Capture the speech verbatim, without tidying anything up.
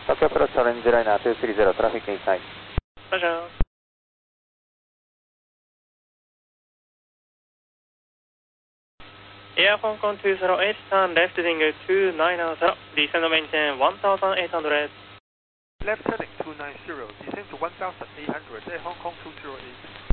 Tokyo Approach Orange Liner two three zero, traffic inside. Roger. Air Hong Kong two zero eight, turn left heading two nine zero, descend to maintain one thousand eight hundred. Left heading two nine zero, descend to one thousand eight hundred, Air Hong Kong two zero eight.